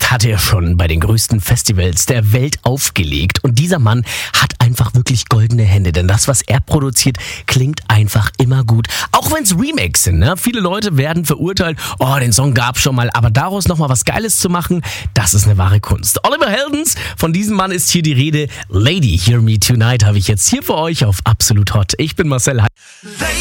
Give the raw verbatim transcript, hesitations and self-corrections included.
Musik hat er schon bei den größten Festivals der Welt aufgelegt. Und dieser Mann hat einfach wirklich goldene Hände. Denn das, was er produziert, klingt einfach immer gut. Auch wenn es Remakes sind. Ne? Viele Leute werden verurteilt, oh, den Song gab's schon mal. Aber daraus nochmal was Geiles zu machen, das ist eine wahre Kunst. Oliver Heldens, von diesem Mann ist hier die Rede. Lady, Hear Me Tonight habe ich jetzt hier für euch auf Absolut Hot. Ich bin Marcel.